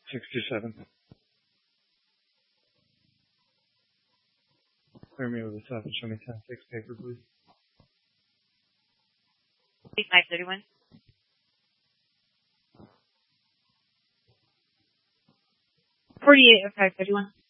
67. Clear me with a 7. Show me 10-6 paper, please. 531. 48 of 531.